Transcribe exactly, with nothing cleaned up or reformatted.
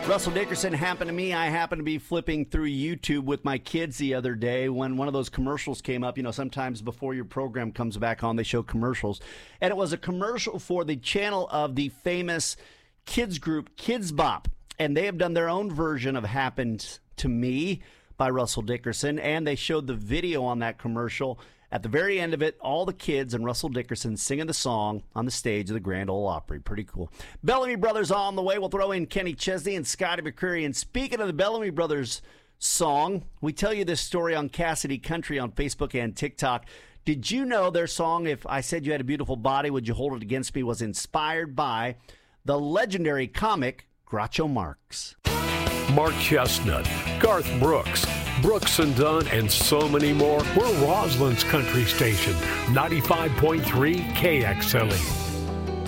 Russell Dickerson happened to me. I happened to be flipping through YouTube with my kids the other day when one of those commercials came up. You know, sometimes before your program comes back on, they show commercials. And it was a commercial for the channel of the famous kids group Kids Bop. And they have done their own version of Happened to Me by Russell Dickerson. And they showed the video on that commercial. At the very end of it, all the kids and Russell Dickerson singing the song on the stage of the Grand Ole Opry. Pretty cool. Bellamy Brothers on the way. We'll throw in Kenny Chesney and Scotty McCreery. And speaking of the Bellamy Brothers song, we tell you this story on Cassidy Country on Facebook and TikTok. Did you know their song, If I Said You Had a Beautiful Body, Would You Hold It Against Me, was inspired by the legendary comic Groucho Marx? Mark Chestnut, Garth Brooks, Brooks and Dunn, and so many more. We're Roslyn's country station, ninety-five point three K X L E.